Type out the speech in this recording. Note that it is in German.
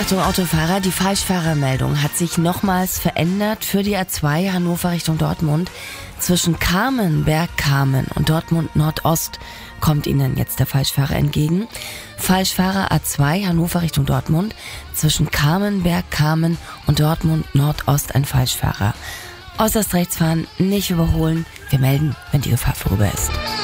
Achtung Autofahrer, die Falschfahrermeldung hat sich nochmals verändert für die A2 Hannover Richtung Dortmund. Zwischen Bergkamen und Dortmund Nordost kommt Ihnen jetzt der Falschfahrer entgegen. Falschfahrer A2 Hannover Richtung Dortmund. Zwischen Bergkamen und Dortmund Nordost ein Falschfahrer. Äußerst rechts fahren, nicht überholen. Wir melden, wenn die Gefahr vorüber ist.